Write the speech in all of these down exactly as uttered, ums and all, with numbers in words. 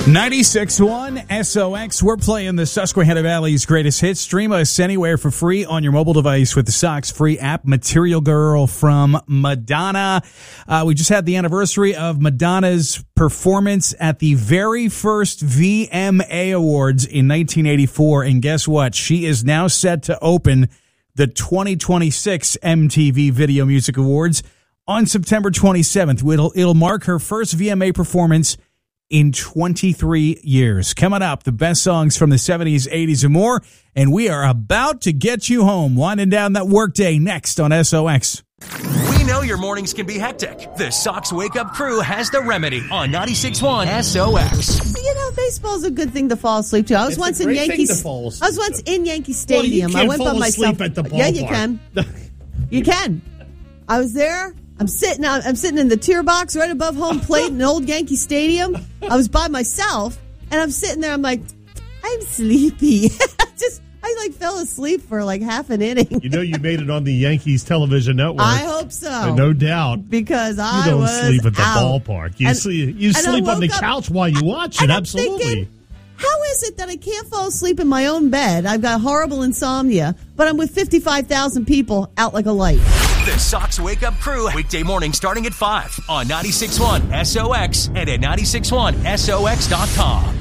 ninety-six point one S O X. We're playing the Susquehanna Valley's greatest hits. Stream us anywhere for free on your mobile device with the Sox free app. Material Girl from Madonna. Uh, we just had the anniversary of Madonna's performance at the very first V M A Awards in nineteen eighty-four. And guess what? She is now set to open the twenty twenty-six M T V Video Music Awards on September twenty-seventh. It'll, it'll mark her first V M A performance in twenty-three years. Coming up, the best songs from the seventies, eighties, and more. And we are about to get you home. Winding down that workday next on S O X. We know your mornings can be hectic. The Sox Wake Up Crew has the remedy on ninety-six point one S O X. You know, baseball's a good thing to fall asleep to. I was It's once a in great Yankee. thing to fall asleep I was once to. in Yankee Well, you Stadium. can't I went fall by asleep myself. at the Yeah, you ballpark. can. You can. I was there. I'm sitting. I'm sitting in the tier box right above home plate in old Yankee Stadium. I was by myself, and I'm sitting there. I'm like, I'm sleepy. Just, I like fell asleep for like half an inning. You know you made it on the Yankees television network. I hope so. No doubt. Because You I don't was sleep at the out. ballpark. You And- sleep, you and I sleep on the woke up- couch while you watch it. And I'm Absolutely. thinking, how is it that I can't fall asleep in my own bed? I've got horrible insomnia, but I'm with fifty-five thousand people out like a light. The Sox Wake Up Crew, weekday morning starting at five on ninety-six point one S O X and at ninety-six point one S O X dot com.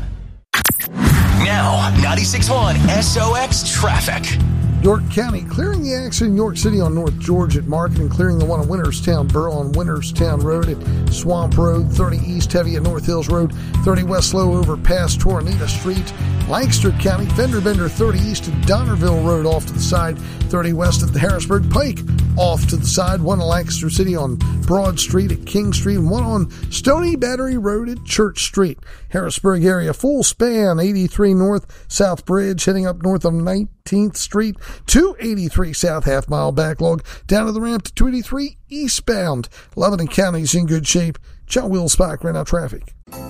Now, ninety-six point one S O X traffic. York County clearing the accident in York City on North George at Market and clearing the one on Winterstown Borough on Winterstown Road at Swamp Road, thirty East heavy at North Hills Road, thirty West slow over past Tornado Street. Lancaster County, Fender Bender thirty East at Donnerville Road off to the side, thirty West at the Harrisburg Pike off to the side, one in Lancaster City on Broad Street at King Street, and one on Stony Battery Road at Church Street. Harrisburg area full span, eighty-three North South Bridge heading up north of nineteenth Street, two eighty-three South half mile backlog down to the ramp to two eighty-three eastbound. Lebanon County's in good shape. John Will Spock ran out traffic.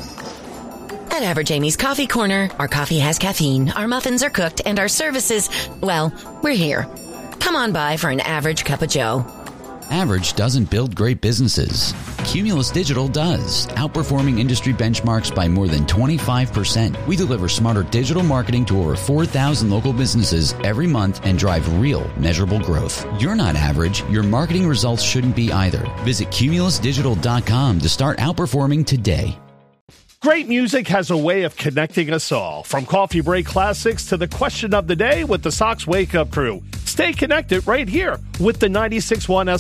At Average Amy's Coffee Corner, our coffee has caffeine, our muffins are cooked, and our services, well, we're here. Come on by for an average cup of joe. Average doesn't build great businesses. Cumulus Digital does, outperforming industry benchmarks by more than twenty-five percent. We deliver smarter digital marketing to over four thousand local businesses every month and drive real, measurable growth. You're not average. Your marketing results shouldn't be either. Visit cumulus digital dot com to start outperforming today. Great music has a way of connecting us all. From coffee break classics to the question of the day with the Sox Wake Up Crew. Stay connected right here with the ninety-six point one